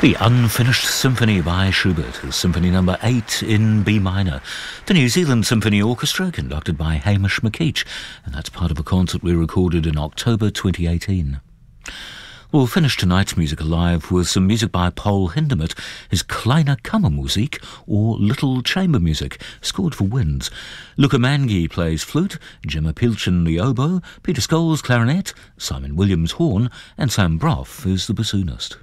The Unfinished Symphony by Schubert, Symphony No. 8 in B minor. The New Zealand Symphony Orchestra, conducted by Hamish McKeach, and that's part of a concert we recorded in October 2018. We'll finish tonight's Music Alive with some music by Paul Hindemith, his Kleine Kammermusik, or Little Chamber Music, scored for winds. Luca Mangi plays flute, Gemma Pilchen the oboe, Peter Scholes clarinet, Simon Williams horn, and Sam Brough is the bassoonist.